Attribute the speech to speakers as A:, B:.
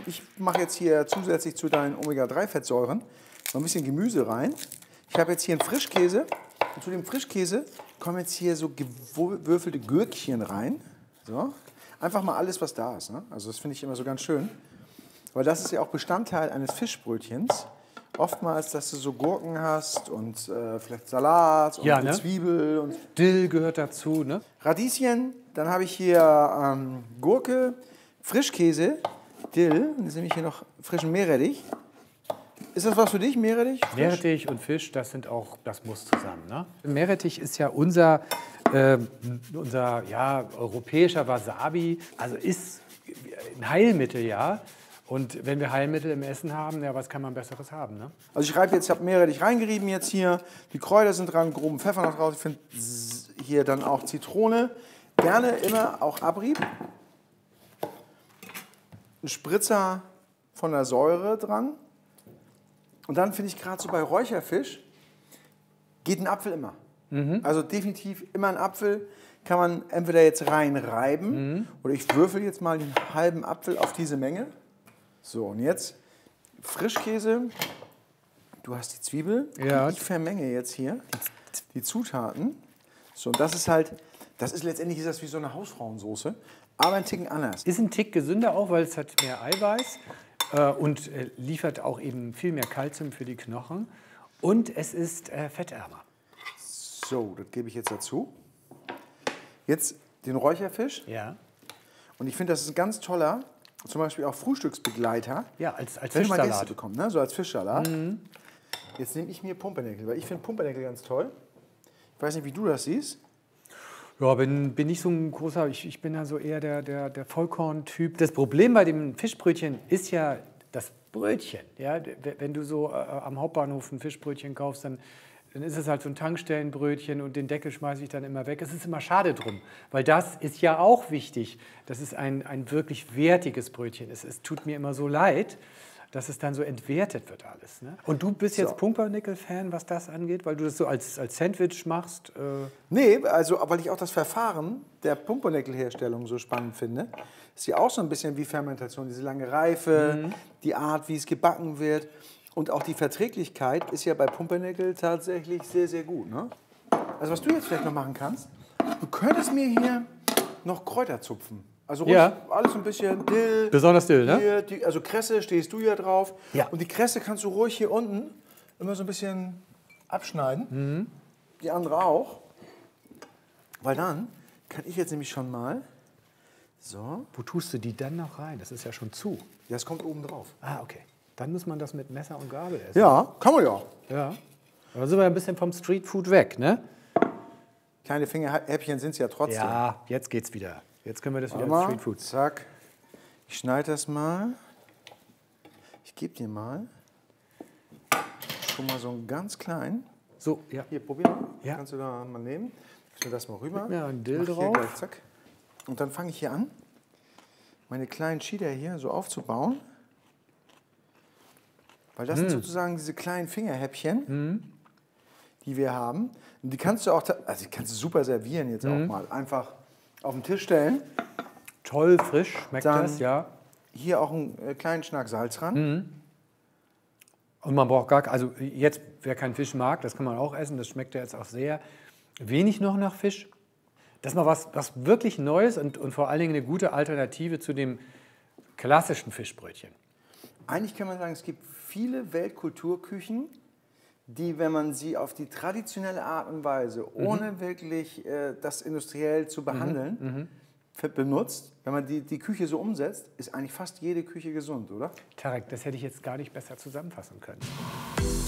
A: Ich mache jetzt hier zusätzlich zu deinen Omega-3-Fettsäuren noch ein bisschen Gemüse rein. Ich habe jetzt hier einen Frischkäse. Und zu dem Frischkäse kommen jetzt hier so gewürfelte Gürkchen rein. So. Einfach mal alles, was da ist. Ne? Also das finde ich immer so ganz schön. Weil das ist ja auch Bestandteil eines Fischbrötchens. Oftmals, dass du so Gurken hast und vielleicht Salat und
B: Ja,
A: eine
B: ne?
A: Zwiebel. Und
B: Dill gehört dazu, ne?
A: Radieschen, dann habe ich hier Gurke, Frischkäse, Dill. Und jetzt nehme ich hier noch frischen Meerrettich. Ist das was für dich, Meerrettich? Frisch?
B: Meerrettich und Fisch, das sind auch, das muss zusammen. Ne? Meerrettich ist ja unser ja, europäischer Wasabi, also ist ein Heilmittel, ja. Und wenn wir Heilmittel im Essen haben, ja, was kann man Besseres haben, ne?
A: Also ich reibe jetzt, ich habe Meerrettich reingerieben jetzt hier. Die Kräuter sind dran, groben Pfeffer noch drauf. Ich finde hier dann auch Zitrone. Gerne immer auch Abrieb. Ein Spritzer von der Säure dran. Und dann finde ich gerade so bei Räucherfisch, geht ein Apfel immer. Also definitiv immer ein Apfel. Kann man entweder jetzt reinreiben oder ich würfel jetzt mal den halben Apfel auf diese Menge. So, und jetzt Frischkäse. Du hast die Zwiebel.
B: Ja.
A: Und ich vermenge jetzt hier die Zutaten. So, und das ist halt, letztendlich ist das wie so eine Hausfrauensoße, aber ein Ticken anders.
B: Ist ein Tick gesünder auch, weil es hat mehr Eiweiß und liefert auch eben viel mehr Kalzium für die Knochen. Und es ist fettärmer.
A: So, das gebe ich jetzt dazu. Jetzt den Räucherfisch.
B: Ja.
A: Und ich finde, das ist ein ganz toller, zum Beispiel auch Frühstücksbegleiter.
B: Ja, als
A: wenn man
B: Fischsalat.
A: Gäste bekommt, ne? So als Fischsalat. Jetzt nehme ich mir Pumpernickel, weil ich finde Pumpernickel ganz toll. Ich weiß nicht, wie du das siehst.
B: Ja, bin nicht so ein großer, ich bin ja so eher der Vollkorn-Typ. Das Problem bei dem Fischbrötchen ist ja das Brötchen. Ja? Wenn du so am Hauptbahnhof ein Fischbrötchen kaufst, dann ist es halt so ein Tankstellenbrötchen und den Deckel schmeiße ich dann immer weg. Es ist immer schade drum, weil das ist ja auch wichtig, dass es ein wirklich wertiges Brötchen ist. Es tut mir immer so leid, dass es dann so entwertet wird alles. Ne? Und du bist jetzt Pumpernickel-Fan, was das angeht, weil du das so als Sandwich machst?
A: Nee, also weil ich auch das Verfahren der Pumpernickel-Herstellung so spannend finde. Ist ja auch so ein bisschen wie Fermentation, diese lange Reife, die Art, wie es gebacken wird. Und auch die Verträglichkeit ist ja bei Pumpernickel tatsächlich sehr, sehr gut. Ne? Also was du jetzt vielleicht noch machen kannst, du könntest mir hier noch Kräuter zupfen. Also ruhig alles ein bisschen Dill.
B: Besonders Dill, ne?
A: Hier, also Kresse stehst du ja drauf.
B: Ja.
A: Und die Kresse kannst du ruhig hier unten immer so ein bisschen abschneiden. Die andere auch. Weil dann kann ich jetzt nämlich schon mal so.
B: Wo tust du die dann noch rein? Das ist ja schon zu.
A: Ja, es kommt oben drauf.
B: Ah, okay. Dann muss man das mit Messer und Gabel essen.
A: Ja, kann man ja.
B: Ja. Aber da sind wir ein bisschen vom Streetfood weg, ne?
A: Kleine Fingerhäppchen sind es ja trotzdem.
B: Ja, jetzt geht's wieder. Jetzt können wir das wieder
A: Mal,
B: ins Streetfood.
A: zack. Ich schneide das mal. Ich gebe dir mal schon mal so einen ganz kleinen.
B: So, ja.
A: Hier, probier mal.
B: Ja.
A: Kannst du da mal nehmen? Ich mir das mal rüber.
B: Gib mir einen Dill
A: Mach hier
B: drauf.
A: gleich, zack. Und dann fange ich hier an, meine kleinen Cheddar hier so aufzubauen. Weil das sind sozusagen diese kleinen Fingerhäppchen, die wir haben. Und die kannst du auch, also die kannst du super servieren jetzt auch mal. Einfach auf den Tisch stellen.
B: Toll, frisch schmeckt
A: Dann
B: das, ja.
A: Hier auch einen kleinen Schnack Salz ran.
B: Und man braucht gar, also jetzt, wer keinen Fisch mag, das kann man auch essen. Das schmeckt ja jetzt auch sehr wenig noch nach Fisch. Das ist mal was wirklich Neues und vor allen Dingen eine gute Alternative zu dem klassischen Fischbrötchen.
A: Eigentlich kann man sagen, es gibt viele Weltkulturküchen, die, wenn man sie auf die traditionelle Art und Weise, ohne wirklich das industriell zu behandeln, benutzt. Wenn man die Küche so umsetzt, ist eigentlich fast jede Küche gesund, oder?
B: Tarek, das hätte ich jetzt gar nicht besser zusammenfassen können.